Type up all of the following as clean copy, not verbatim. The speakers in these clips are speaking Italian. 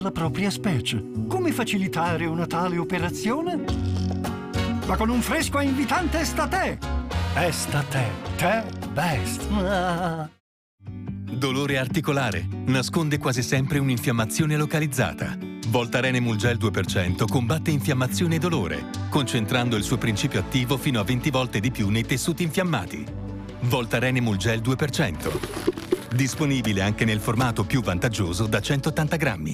la propria specie. Come facilitare una tale operazione? Ma con un fresco e invitante Estate. Estate, te best. Dolore articolare. Nasconde quasi sempre un'infiammazione localizzata. Voltaren Emulgel 2% combatte infiammazione e dolore, concentrando il suo principio attivo fino a 20 volte di più nei tessuti infiammati. Voltaren Emulgel 2%. Disponibile anche nel formato più vantaggioso da 180 grammi.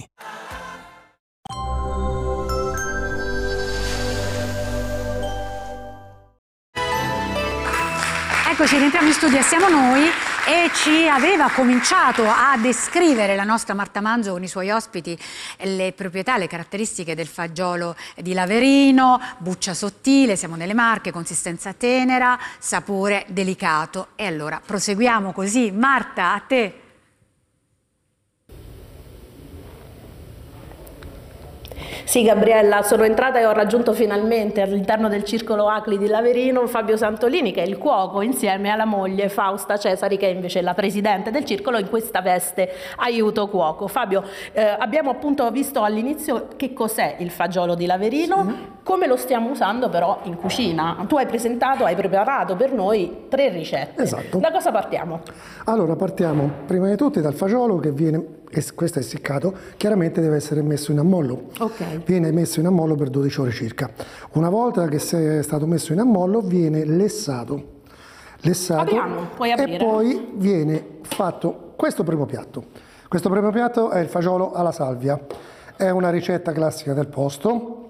Eccoci, rientriamo in studio, siamo noi e ci aveva cominciato a descrivere la nostra Marta Manzo con i suoi ospiti le proprietà, le caratteristiche del fagiolo di Laverino, buccia sottile, siamo nelle Marche, consistenza tenera, sapore delicato. E allora proseguiamo così. Marta, a te. Sì, Gabriella, sono entrata e ho raggiunto finalmente all'interno del circolo Acli di Laverino Fabio Santolini, che è il cuoco, insieme alla moglie Fausta Cesari, che è invece la presidente del circolo in questa veste aiuto cuoco. Fabio, abbiamo appunto visto all'inizio che cos'è il fagiolo di Laverino, come lo stiamo usando però in cucina. Tu hai preparato per noi 3 ricette. Esatto. Da cosa partiamo? Allora, partiamo prima di tutto dal fagiolo che viene, questo è essiccato, chiaramente deve essere messo in ammollo. Ok. Viene messo in ammollo per 12 ore circa. Una volta che è stato messo in ammollo viene lessato. Apriamo, puoi aprire. E poi viene fatto questo primo piatto. Questo primo piatto è il fagiolo alla salvia. È una ricetta classica del posto.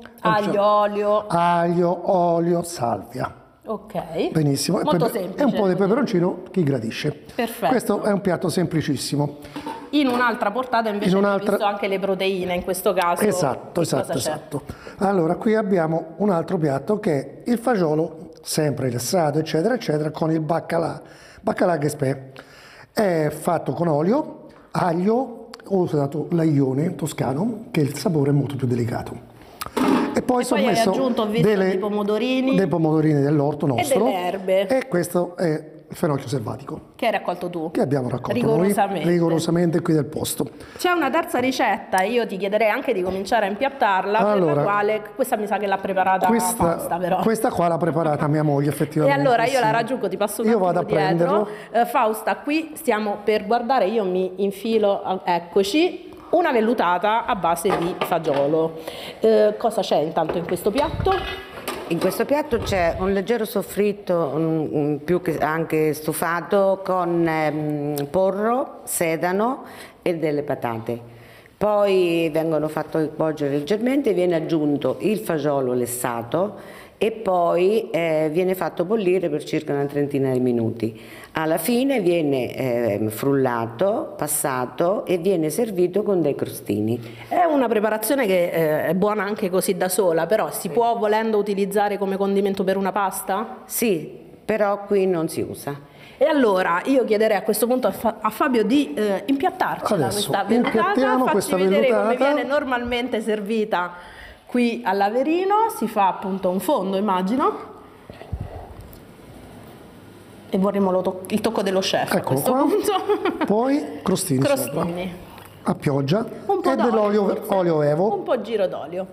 Aglio, olio, salvia. Ok. Benissimo. Molto semplice. E un po' di peperoncino, chi gradisce. Perfetto. Questo è un piatto semplicissimo. In un'altra portata invece abbiamo visto anche le proteine, in questo caso. Esatto. Allora, qui abbiamo un altro piatto che è il fagiolo, sempre lessato, eccetera, eccetera, con il baccalà. Baccalà Gaspè. È fatto con olio, aglio, ho usato l'aglione toscano, che il sapore è molto più delicato. E poi hai aggiunto, ho visto, dei pomodorini. Dei pomodorini dell'orto nostro. E delle erbe. E questo è il fenocchio selvatico. Che hai raccolto tu? Che abbiamo raccolto rigorosamente. Noi, rigorosamente qui del posto. C'è una terza ricetta, io ti chiederei anche di cominciare a impiattarla, allora, per la quale, questa mi sa che l'ha preparata Fausta però. Questa qua l'ha preparata mia moglie effettivamente. E allora io sì. la raggiungo, ti passo un attimo vado a dietro. prenderlo. Fausta, qui stiamo per guardare, io mi infilo, eccoci. Una vellutata a base di fagiolo. Cosa c'è intanto in questo piatto? In questo piatto c'è un leggero soffritto, più che anche stufato, con porro, sedano e delle patate. Poi vengono fatti cuocere leggermente, viene aggiunto il fagiolo lessato e poi viene fatto bollire per circa una trentina di minuti. Alla fine viene frullato, passato e viene servito con dei crostini. È una preparazione che è buona anche così da sola, però si può volendo utilizzare come condimento per una pasta? Sì, però qui non si usa. E allora io chiederei a questo punto a Fabio di impiattarcela questa vellutata, facci vedere come viene normalmente servita qui a Laverino. Si fa appunto un fondo, immagino. E vorremmo il tocco dello chef. Eccolo a questo qua. punto. Poi crostini sopra. A pioggia. Un po' e dell'olio evo. Un po' giro d'olio.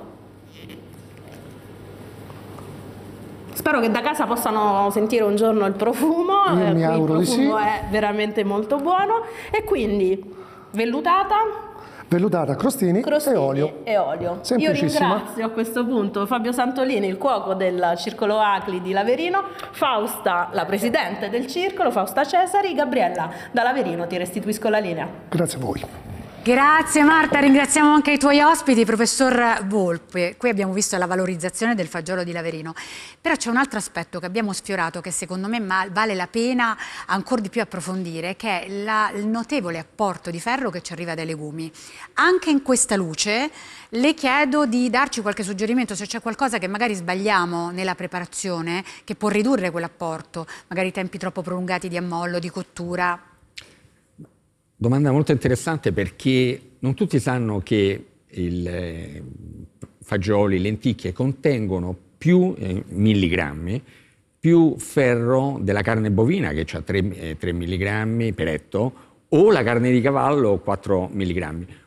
Spero che da casa possano sentire un giorno il profumo. Io mi auguro di sì. Il profumo è veramente molto buono. E quindi vellutata, crostini e olio. Io ringrazio a questo punto Fabio Santolini, il cuoco del Circolo Acli di Laverino, Fausta, la presidente del circolo, Fausta Cesari. Gabriella, da Laverino ti restituisco la linea. Grazie a voi. Grazie Marta, ringraziamo anche i tuoi ospiti, professor Volpe. Qui abbiamo visto la valorizzazione del fagiolo di Laverino, però c'è un altro aspetto che abbiamo sfiorato che secondo me vale la pena ancora di più approfondire, che è il notevole apporto di ferro che ci arriva dai legumi. Anche in questa luce le chiedo di darci qualche suggerimento, se c'è qualcosa che magari sbagliamo nella preparazione che può ridurre quell'apporto, magari tempi troppo prolungati di ammollo, di cottura. Domanda molto interessante, perché non tutti sanno che i fagioli, lenticchie contengono più milligrammi, più ferro della carne bovina, che ha 3 milligrammi per etto, o la carne di cavallo 4 milligrammi.